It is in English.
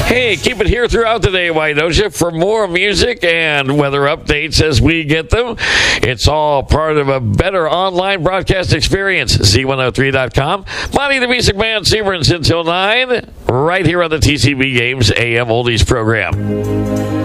Hey, keep it here throughout the day, why don't you? For more music and weather updates as we get them. It's all part of a better online broadcast experience. Z103.com. Monty the Music Man, Severance until 9, right here on the TCB Games AM Oldies program.